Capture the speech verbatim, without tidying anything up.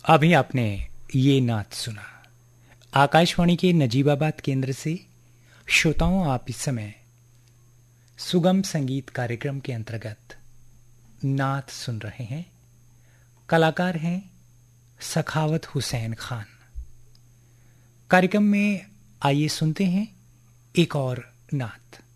अभी आपने ये नात सुना आकाशवाणी के नजीबाबाद केंद्र से। श्रोताओं, आप इस समय सुगम संगीत कार्यक्रम के अंतर्गत नात सुन रहे हैं। कलाकार हैं सखावत हुसैन खान। कार्यक्रम में आइए सुनते हैं एक और नात।